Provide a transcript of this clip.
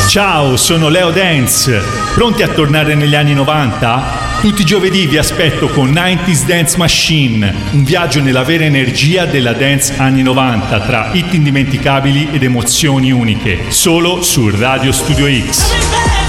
Ciao, sono Leo Dance. Pronti a tornare negli anni 90? Tutti i giovedì vi aspetto con 90s Dance Machine, un viaggio nella vera energia della dance anni 90 tra hit indimenticabili ed emozioni uniche, solo su Radio Studio X.